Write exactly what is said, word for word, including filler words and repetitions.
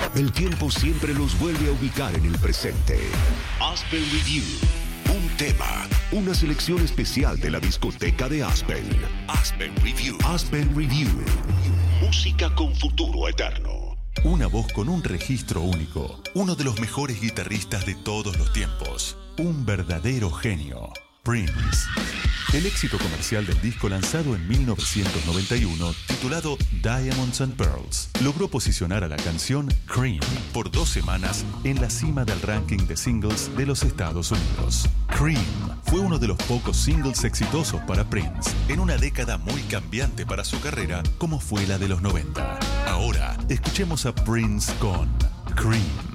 El tiempo siempre los vuelve a ubicar en el presente. Aspen Review. Un tema, una selección especial de la discoteca de Aspen. Aspen Review. Aspen Review. Música con futuro eterno. Una voz con un registro único. Uno de los mejores guitarristas de todos los tiempos. Un verdadero genio. Prince. El éxito comercial del disco lanzado en mil novecientos noventa y uno, titulado Diamonds and Pearls, logró posicionar a la canción Cream por dos semanas en la cima del ranking de singles de los Estados Unidos. Cream fue uno de los pocos singles exitosos para Prince en una década muy cambiante para su carrera como fue la de los noventa. Ahora, escuchemos a Prince con Cream.